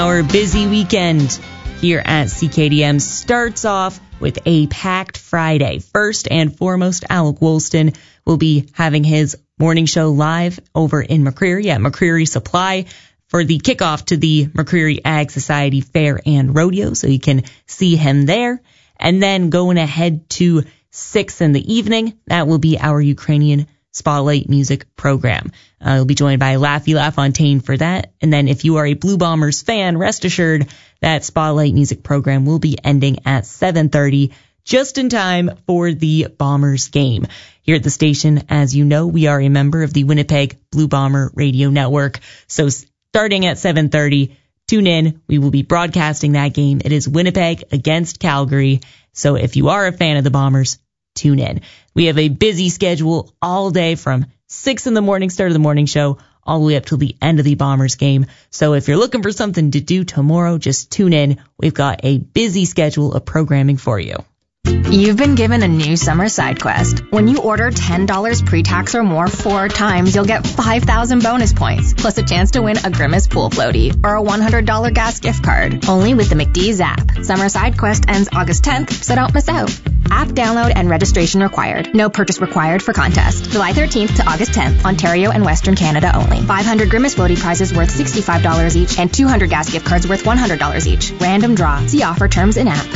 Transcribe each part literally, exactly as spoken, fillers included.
Our busy weekend here at C K D M starts off with a packed Friday. First and foremost, Alec Woolston will be having his morning show live over in McCreary at McCreary Supply for the kickoff to the McCreary Ag Society Fair and Rodeo, so you can see him there. And then going ahead to six in the evening, that will be our Ukrainian Spotlight music program. Uh, we'll be joined by Laffy LaFontaine for that. And then if you are a Blue Bombers fan, rest assured that Spotlight music program will be ending at seven thirty, just in time for the Bombers game. Here at the station, as you know, we are a member of the Winnipeg Blue Bomber Radio Network. So starting at seven thirty, tune in. We will be broadcasting that game. It is Winnipeg against Calgary. So if you are a fan of the Bombers, tune in. We have a busy schedule all day from six in the morning, start of the morning show, all the way up till the end of the Bombers game. So if you're looking for something to do tomorrow, just tune in. We've got a busy schedule of programming for you. You've been given a new summer side quest. When you order ten dollars pre-tax or more four times, you'll get five thousand bonus points, plus a chance to win a Grimace pool floaty or a one hundred dollars gas gift card. Only with the McDee's app. Summer side quest ends August tenth, so don't miss out. App download and registration required. No purchase required for contest. July thirteenth to August tenth, Ontario and Western Canada only. five hundred Grimace floaty prizes worth sixty-five dollars each and two hundred gas gift cards worth one hundred dollars each. Random draw. See offer terms in app.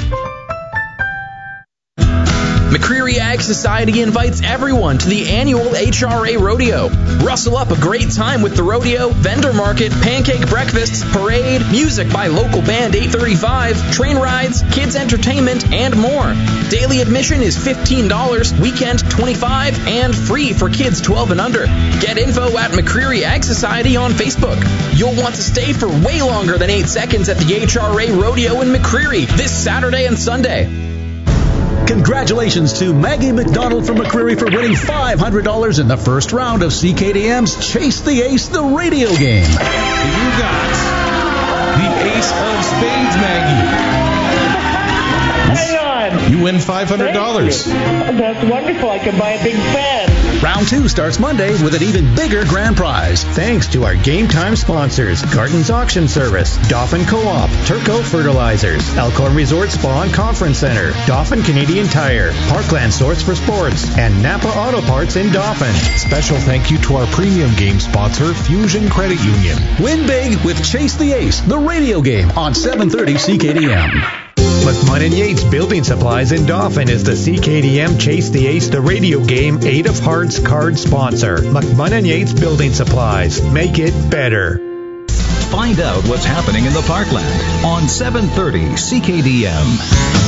McCreary Ag Society invites everyone to the annual H R A Rodeo. Rustle up a great time with the rodeo, vendor market, pancake breakfasts, parade, music by local band eight thirty-five, train rides, kids entertainment, and more. Daily admission is fifteen dollars, weekend twenty-five dollars, and free for kids twelve and under. Get info at McCreary Ag Society on Facebook. You'll want to stay for way longer than eight seconds at the H R A Rodeo in McCreary this Saturday and Sunday. Congratulations to Maggie McDonald from McCreary for winning five hundred dollars in the first round of C K D M's Chase the Ace, the radio game. You got the Ace of Spades, Maggie. Hang on. You win five hundred dollars. That's wonderful. I can buy a big fan. Round two starts Monday with an even bigger grand prize. Thanks to our Game Time sponsors, Garden's Auction Service, Dauphin Co-op, Turco Fertilizers, Elkhorn Resort Spa and Conference Center, Dauphin Canadian Tire, Parkland Sorts for Sports, and Napa Auto Parts in Dauphin. Special thank you to our premium game sponsor, Fusion Credit Union. Win big with Chase the Ace, the radio game on seven thirty C K D M. McMahon and Yates Building Supplies in Dauphin is the C K D M Chase the Ace, the radio game Eight of Hearts card sponsor. McMahon and Yates Building Supplies. Make it better. Find out what's happening in the Parkland on seven thirty C K D M.